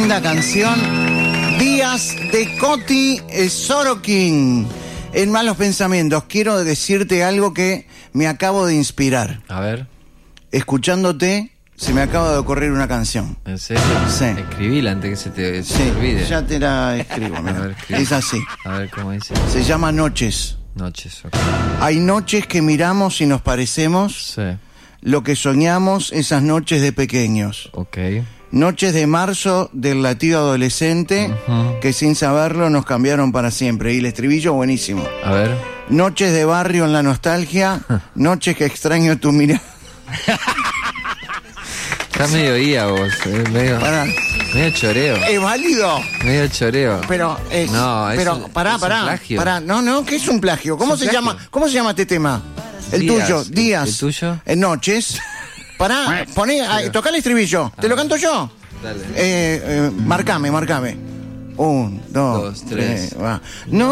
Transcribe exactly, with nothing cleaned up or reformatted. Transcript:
linda canción. Días de Coti Sorokin. En Malos Pensamientos, quiero decirte algo que me acabo de inspirar. A ver. Escuchándote, se me acaba de ocurrir una canción. ¿En serio? Sí. Escribíla antes que se te, se Sí, te olvide. ya te la escribo. A ver, escribí. Es así. A ver cómo dice. Se llama Noches. Noches, ok. Hay noches que miramos y nos parecemos. Sí. Lo que soñamos esas noches de pequeños. Ok. Noches de marzo del latido adolescente, Uh-huh. que sin saberlo nos cambiaron para siempre. Y el estribillo buenísimo. A ver. Noches de barrio en la nostalgia, noches que extraño tu mirada. Estás medio guía vos, eh, medio, Pará. medio choreo. Es válido. Medio choreo. Pero es, No, es pero un- pará, es un pará, plagio. pará. No, no, ¿qué es un plagio? ¿Cómo Es se un llama? plagio. ¿Cómo se llama este tema? El Días. tuyo, ¿El- Días. el tuyo? En noches. Pará, poné, ah, tocá el estribillo. ¿Te lo canto yo? Dale. Eh, eh, marcame, marcame. Un, dos, Dos, tres. va. No.